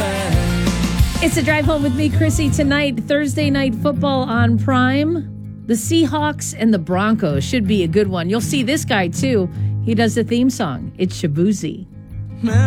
It's a drive home with me, Chrissy, tonight. Thursday night football on Prime. The Seahawks and the Broncos should be a good one. You'll see this guy, too. He does the theme song. It's Shabuzi.